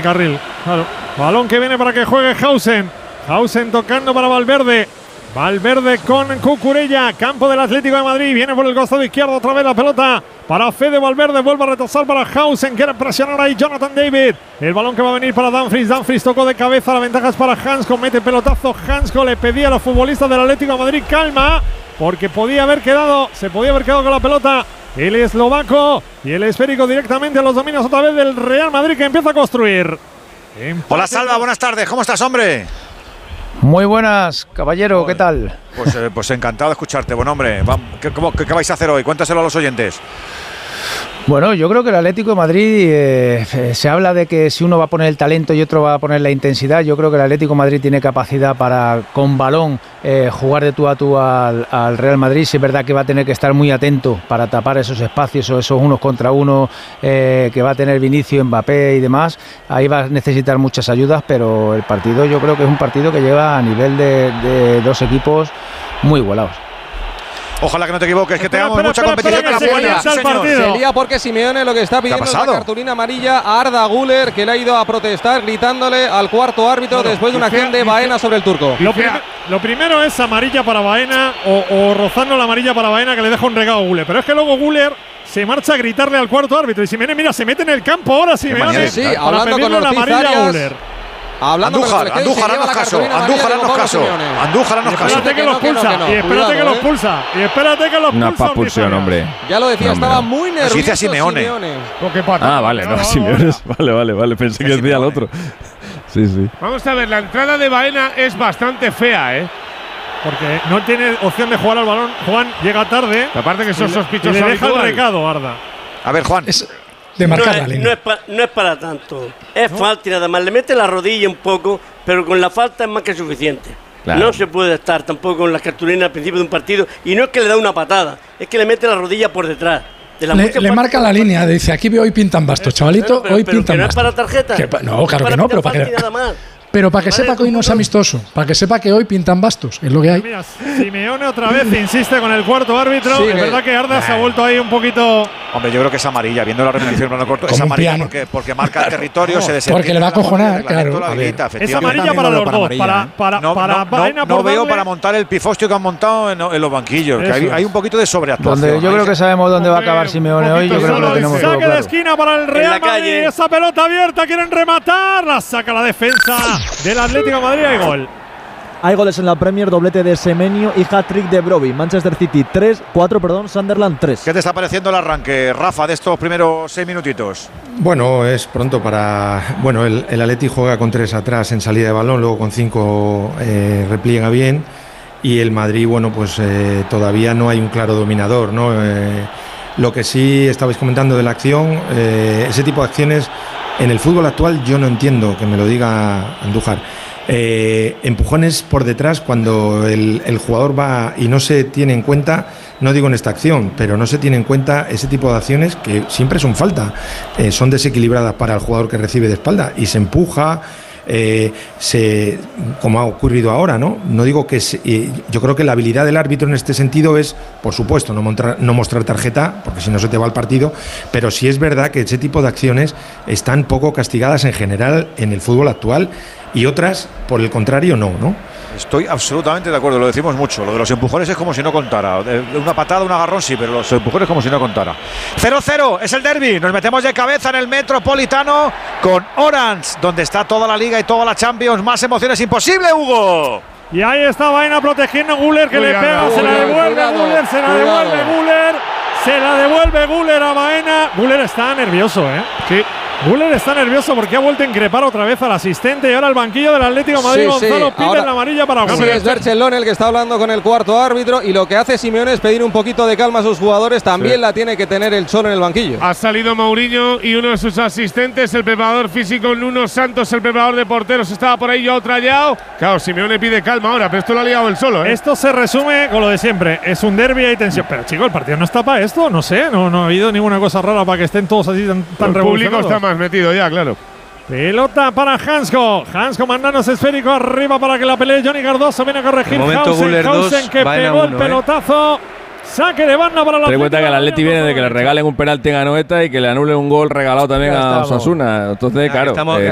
Carril, claro. Balón que viene para que juegue Hausen. Hausen tocando para Valverde. Valverde con Cucurella, campo del Atlético de Madrid. Viene por el costado izquierdo otra vez la pelota para Fede Valverde. Vuelve a retrasar para Hausen. Quiere presionar ahí Jonathan David. El balón que va a venir para Dumfries. Dumfries tocó de cabeza. La ventaja es para Hansko. Mete pelotazo. Hansko le pedía a los futbolistas del Atlético de Madrid calma, porque se podía haber quedado con la pelota el eslovaco. Y el esférico directamente a los dominios otra vez del Real Madrid, que empieza a construir. Hola Salva, buenas tardes. ¿Cómo estás, hombre? Muy buenas, caballero, ¿qué tal? Pues encantado de escucharte, buen hombre. ¿Qué vais a hacer hoy? Cuéntaselo a los oyentes. Bueno, yo creo que el Atlético de Madrid, se habla de que si uno va a poner el talento y otro va a poner la intensidad. Yo creo que el Atlético de Madrid tiene capacidad para, con balón, jugar de tú a tú al Real Madrid. Sí es verdad que va a tener que estar muy atento para tapar esos espacios o esos unos contra uno que va a tener Vinicius, Mbappé y demás. Ahí va a necesitar muchas ayudas, pero el partido yo creo que es un partido que lleva a nivel de dos equipos muy igualados. Ojalá que no te equivoques, que tengamos mucha competición en la buena. Sería porque Simeone lo que está pidiendo es la cartulina amarilla a Arda Güler, que le ha ido a protestar gritándole al cuarto árbitro después de una acción de Baena sobre el turco. Lo primero es amarilla para Baena o rozando la amarilla para Baena, que le deja un regalo a Güler. Pero es que luego Güler se marcha a gritarle al cuarto árbitro y Simeone, mira, se mete en el campo ahora Simeone para pedirle la amarilla a Güler. Andújar, haznos caso. Espérate que los pulsa. Y espérate que los pulsa. Una expulsión, hombre. Ya lo decía, estaba muy nervioso. Dice a Simeone. Vale, no, Simeone. Vale. Pensé que decía el otro. Sí. Vamos a ver, la entrada de Baena es bastante fea, porque no tiene opción de jugar al balón. Juan llega tarde. Aparte que son sospechosos. Y le deja el recado, Arda. A ver, Juan. De marcar la línea. No es para tanto. Es falta y nada más. Le mete la rodilla un poco, pero con la falta es más que suficiente. Claro. No se puede estar tampoco con las cartulinas al principio de un partido. Y no es que le da una patada, es que le mete la rodilla por detrás. Le marca la línea, dice, aquí hoy pintan bastos, chavalito, hoy pintan bastos. ¿No es para tarjeta? No, claro que no, pero para que… Pero para que sepa que hoy no es amistoso, para que sepa que hoy pintan bastos, es lo que hay. Mira, Simeone otra vez insiste con el cuarto árbitro. Sí, es verdad que Arda se ha vuelto ahí un poquito… Hombre, yo creo que es amarilla, viendo la repetición plano corto, es amarilla porque marca el territorio, se desentina. Porque le va a cojonar, claro. Es amarilla para los dos, para no veo para montar el pifostio que han montado en los banquillos, que hay un poquito de sobreactuación. Yo creo que sabemos dónde va a acabar Simeone hoy, yo creo que lo tenemos todo claro. Saque de esquina para el Real Madrid, esa pelota abierta, quieren rematar, la saca la defensa del Atlético de Madrid. Hay gol. Hay goles en la Premier, doblete de Semenyo y hat-trick de Brobbey. Manchester City 4, Sunderland 3. ¿Qué te está pareciendo el arranque, Rafa, de estos primeros 6 minutitos? Bueno, es pronto para… Bueno, el Atleti juega con 3 atrás en salida de balón, luego con 5 repliega bien. Y el Madrid, bueno, pues todavía no hay un claro dominador, ¿no? Lo que sí estabais comentando de la acción, ese tipo de acciones en el fútbol actual yo no entiendo, que me lo diga Andújar. Empujones por detrás cuando el jugador va y no se tiene en cuenta, no digo en esta acción, pero no se tiene en cuenta ese tipo de acciones que siempre son falta, son desequilibradas para el jugador que recibe de espalda y se empuja, como ha ocurrido ahora, ¿no? No digo que yo creo que la habilidad del árbitro en este sentido es, por supuesto, no mostrar tarjeta, porque si no se te va el partido, pero sí es verdad que ese tipo de acciones están poco castigadas en general en el fútbol actual y otras, por el contrario, no. Estoy absolutamente de acuerdo, lo decimos mucho. Lo de los empujones es como si no contara. Una patada, un agarrón sí, pero los empujones como si no contara. 0-0, es el derbi. Nos metemos de cabeza en el Metropolitano con Orange, donde está toda la Liga y toda la Champions. Más emociones imposible, Hugo. Y ahí está Baena protegiendo a Güler, que le pega, se la devuelve Güler, se la devuelve Güler a Baena. Güler está nervioso, Sí. Güler está nervioso porque ha vuelto a increpar otra vez al asistente y ahora el banquillo del Atlético de Madrid. Gonzalo pide la amarilla para Güler. Sí, es Berchelón el que está hablando con el cuarto árbitro y lo que hace Simeone es pedir un poquito de calma a sus jugadores. También la tiene que tener el Cholo en el banquillo. Ha salido Mourinho y uno de sus asistentes, el preparador físico Nuno Santos, el preparador de porteros, estaba por ahí Joao Trallao. Claro, Simeone pide calma ahora, pero esto lo ha liado él solo. Esto se resume con lo de siempre. Es un derbi y hay tensión. Pero chico, el partido no está para esto, no sé, no ha habido ninguna cosa rara para que estén todos así tan revolucionados. El público está más metido ya, claro. Pelota para Hansko mandándose esférico arriba para que la pelee Johnny Cardoso. Viene a corregir Hausen que pegó el pelotazo. Saque de banda para la… Ten en cuenta que el Atleti viene de que le regalen un penalti a Anoeta y que le anulen un gol regalado también a Osasuna. Entonces, claro,